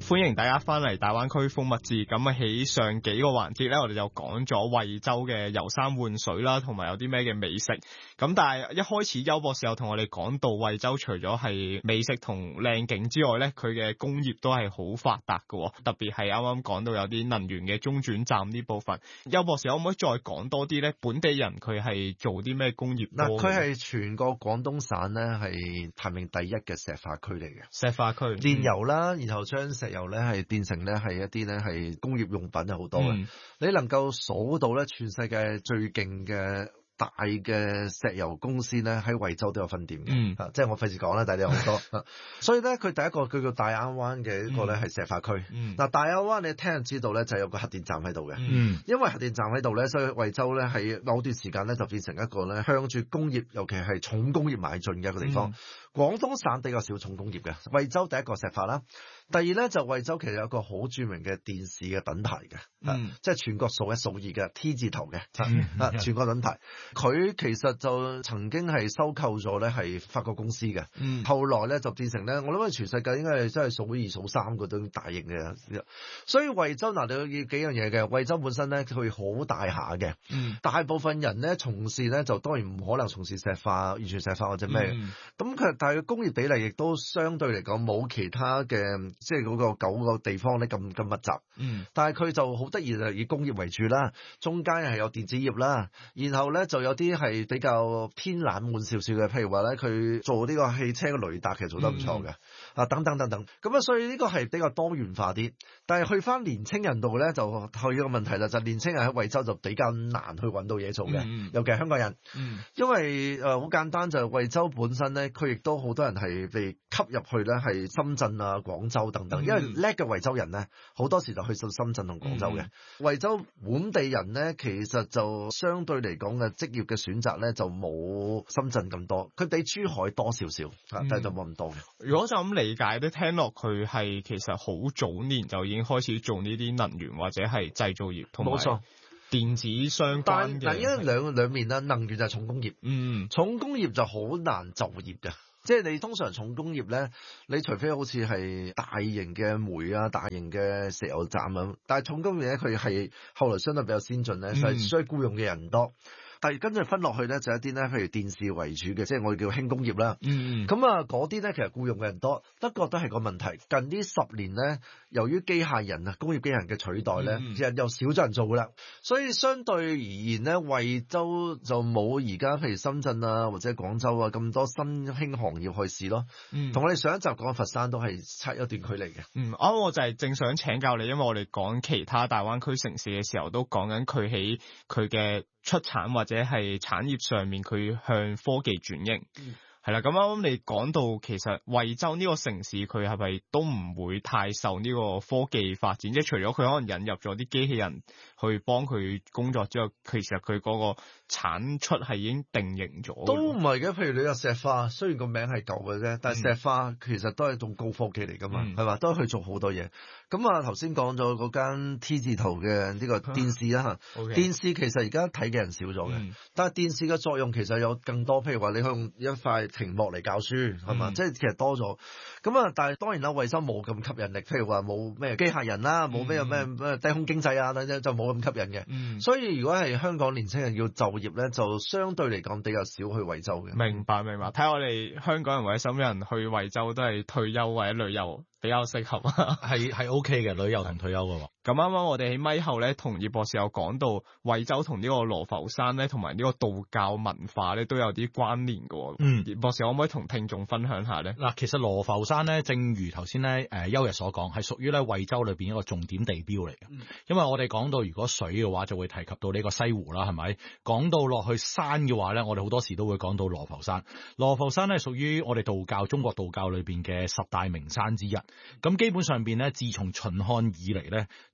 歡迎大家翻嚟大灣區風物誌。咁喺上幾個環節咧，我哋就講咗惠州嘅遊山玩水啦，同埋有啲咩嘅美食。咁但係一開始邱博士有同我哋講到惠州除咗係美食同靚景之外咧，佢嘅工業都係好發達嘅，特別係啱啱講到有啲能源嘅中轉站呢部分。邱博士可唔可以再講多啲咧？本地人佢係做啲咩工業多？ 嗱，佢係全個廣東省咧係排名第一嘅石化區嚟嘅。 石化區煉油啦，然後將石油咧係變成咧係一啲咧係工業用品有好多嘅。你能夠數到咧全世界最勁嘅大嘅石油公司咧喺惠州都有分店嘅，即係我費事講啦，但係有好多。所以咧，佢第一個佢叫大亞灣嘅一個咧係石化區。嗱，大亞灣你聽人知道咧就有個核電站喺度嘅，因為核電站喺度咧，所以惠州咧喺某段時間咧就變成一個咧向住工業，尤其係重工業邁進嘅一個地方。廣東省比較少重工業嘅，惠州第一個石化啦。第二咧就惠州其實有一個好著名嘅電視嘅品牌嘅，即係全國數一數二嘅 T 字頭嘅，全國品牌。佢其實就曾經係收購咗咧係法國公司嘅，後來咧就變成咧，我諗全世界應該係真係數二數三嗰種大型嘅。所以惠州嗱，你要幾樣嘢嘅，惠州本身咧佢好大下嘅，大部分人咧從事咧就當然唔可能從事石化、完全石化或者咩，咁佢但係工業比例亦都相對嚟講冇其他嘅。即係嗰個9個地方咧咁密集，但係佢就好得意就以工業為主啦，中間係有電子業啦，然後咧就有啲係比較偏冷門少少嘅，譬如話咧佢做呢個汽車嘅雷達其實做得唔錯嘅，等等等等，咁啊所以呢個係比較多元化啲，但係去翻年青人度咧就後一個問題啦，就年青人喺惠州就比較難去揾到嘢做嘅，尤其係香港人，因為好簡單就係惠州本身咧，佢亦都好多人係被吸入去咧係深圳啊、廣州等等，因為叻嘅惠州人咧，好多時就去到深圳同廣州嘅。惠州本地人咧，其實就相對嚟講嘅職業嘅選擇咧，就冇深圳咁多，佢比珠海多少少，但係就冇咁多嘅。 如果就咁理解咧，聽落佢係其實好早年就已經開始做呢啲能源或者係製造業，同埋冇錯電子相關嘅。 但因為兩面啦，能源就係重工業，重工業就好難就業嘅。即係你通常重工業咧，你除非好似係大型嘅煤啊、大型嘅石油站啊，但係重工業咧佢係後來相對比較先進咧，所以需要僱用嘅人唔多。但係跟住分落去咧，就一啲咧，譬如電視為主嘅，即係我哋叫輕工業啦。咁啊，嗰啲咧其實僱用嘅人多，不過都係個問題。近呢10年咧，由於機械人啊、工業機械人嘅取代咧，其實又少咗人做噶啦。所以相對而言咧，惠州就冇而家譬如深圳啊或者廣州啊咁多新興行業去試咯。同我哋上一集講佛山都係差一段距離嘅。 我就係正想請教你，因為我哋講其他大灣區城市嘅時候，都講緊佢喺佢嘅出產或者係產業上面佢向科技轉型，係啦。咁啱啱你講到其實惠州呢個城市佢係咪都唔會太受呢個科技發展？即係除咗佢可能引入咗啲機器人去幫佢工作之後，其實佢嗰個產出係已經定型咗。 都唔係嘅，譬如你話石化，雖然個名係舊嘅啫，但係石化其實都係一種高科技嚟噶嘛，係嘛，都係去做好多嘢。咁啊頭先講咗嗰間 T 字頭嘅呢個電視啦嚇，電視其實而家睇嘅人少咗嘅，但係電視嘅作用其實有更多，譬如話你用一塊屏幕嚟教書係嘛，即係其實多咗。咁啊，但係當然啦，惠州冇咁吸引力，譬如話冇咩機械人啦，冇咩低空經濟啊等等，就冇咁吸引嘅。所以如果係香港年輕人要就業咧，就相對嚟講比較少去惠州嘅。 明白。睇下我哋香港人或者深圳人去惠州都係退休或者旅遊比較適合， 係 OK 嘅，旅遊同退休嘅。 咁啱啱我哋喺咪後咧，同葉博士有講到惠州同呢個羅浮山咧，同埋呢個道教文化咧都有啲關聯嘅。葉博士可唔可以同聽眾分享下咧？ 嗱，其實羅浮山咧，正如頭先咧邱日所講，係屬於咧惠州裏邊一個重點地標嚟嘅。因為我哋講到如果水嘅話，就會提及到呢個西湖啦，係咪？講到落去山嘅話咧，我哋好多時都會講到羅浮山。羅浮山咧屬於我哋道教中國道教裏邊嘅10大名山之一。咁基本上邊咧，自從秦漢以嚟咧，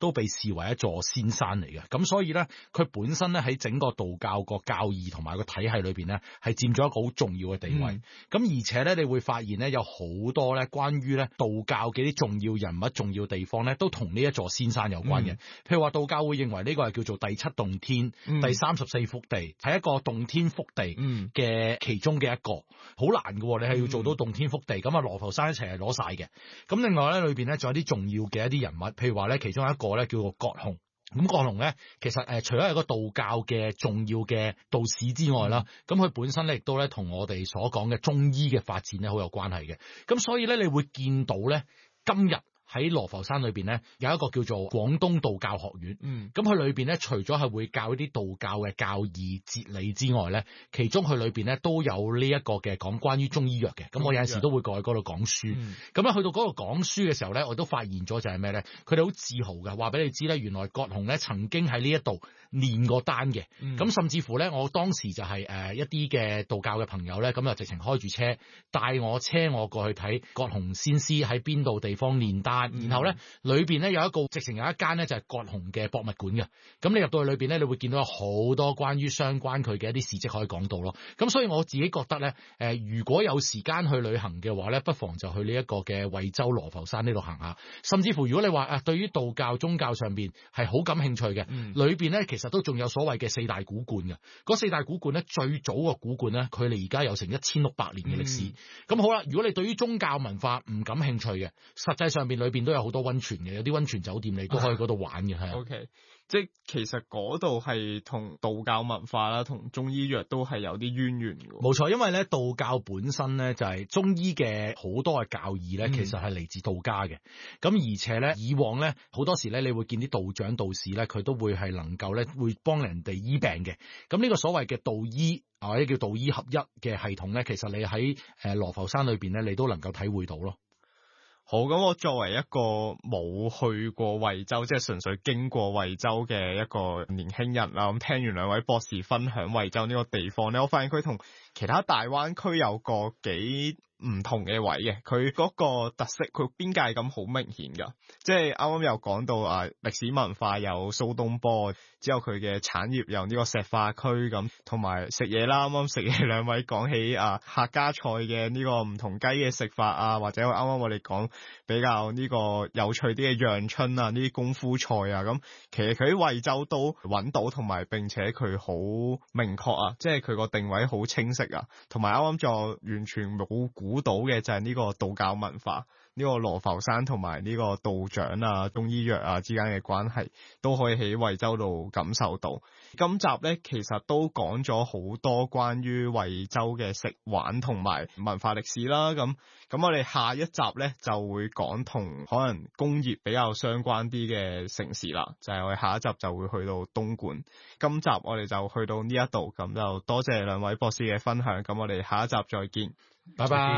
都被視為一座仙山嚟嘅。咁所以咧，佢本身咧喺整個道教個教義同埋個體系裏邊咧，係佔咗一個好重要嘅地位。咁而且咧，你會發現咧，有好多咧關於咧道教嘅啲重要人物、重要地方咧，都同呢一座仙山有關嘅。譬如話道教會認為呢個係叫做第7洞天、第34福地，係一個洞天福地嘅其中嘅一個，好難嘅。你係要做到洞天福地，咁啊羅浮山一齊係攞晒嘅。咁另外咧裏邊咧仲有啲重要嘅一啲人物，譬如話咧其中一個咧叫做葛洪。咁葛洪咧，其實除咗係個道教嘅重要嘅道士之外啦，咁佢本身咧亦都咧同我哋所講嘅中醫嘅發展咧好有關係嘅。咁所以咧，你會見到咧今日喺羅浮山裏邊咧有一個叫做廣東道教學院，咁佢裏邊咧除咗係會教一啲道教嘅教義哲理之外咧，其中佢裏邊咧都有呢一個嘅講關於中醫藥嘅。咁我有陣時都會過去嗰度講書，咁咧去到嗰度講書嘅時候咧，我都發現咗就係咩咧？佢哋好自豪嘅，話俾你知咧，原來葛洪咧曾經喺呢一度練過丹嘅。咁甚至乎咧，我當時就係一啲嘅道教嘅朋友咧，咁就直情開住車帶我過去睇葛洪先師喺邊度地方練丹。然後咧，裏邊咧有一個直情有一間咧就係葛洪嘅博物館嘅。咁你入到去裏邊咧，你會見到有好多關於相關佢嘅一啲事蹟可以講到咯。咁所以我自己覺得咧，如果有時間去旅行嘅話咧，不妨就去呢一個嘅惠州羅浮山呢度行下。甚至乎如果你話對於道教宗教上邊係好感興趣嘅，裏邊咧其實都仲有所謂嘅4大古觀嘅。嗰4大古觀咧，最早個古觀咧，佢哋而家有成1600年嘅歷史。咁好啦，如果你對於宗教文化唔感興趣嘅，實際上邊裏邊都有好多溫泉嘅，有啲溫泉酒店你都可以嗰度玩嘅，係啊。 OK， 即係其實嗰度係同道教文化啦，同中醫藥都係有啲淵源嘅。 冇錯，因為咧道教本身咧就係中醫嘅好多嘅教義咧，其實係嚟自道家嘅。咁而且咧以往咧好多時咧，你會見啲道長道士咧，佢都會係能夠咧會幫人哋醫病嘅。咁呢個所謂嘅道醫或者叫道醫合一嘅系統咧，其實你喺羅浮山裏邊咧，你都能夠體會到咯。 好，咁我作為一個冇去過惠州，即係純粹經過惠州嘅一個年輕人啦，咁聽完兩位博士分享惠州呢個地方咧，我發現佢同其他大灣區有個幾唔同嘅位嘅，佢嗰個特色，佢邊界感好明顯㗎。即係啱啱又講到歷史文化有蘇東坡，之後佢嘅產業有呢個石化區咁，同埋食嘢啦。啱啱食嘢兩位講起客家菜嘅呢個唔同雞嘅食法啊，或者啱啱我哋講比較呢個有趣啲嘅陽春啊，呢啲功夫菜啊，咁其實佢喺惠州都揾到，同埋並且佢好明確啊，即係佢個定位好清晰啊，同埋啱啱就完全冇估到嘅就係呢個道教文化，呢個羅浮山同埋呢個道長啊、中醫藥啊之間嘅關係都可以喺惠州度感受到。今集咧其實都講咗好多關於惠州嘅食玩同埋文化歷史啦，咁我哋下一集咧就會講同可能工業比較相關啲嘅城市啦，就係我哋下一集就會去到東莞。今集我哋就去到呢一度，咁就多謝兩位博士嘅分享，咁我哋下一集再見， 拜拜。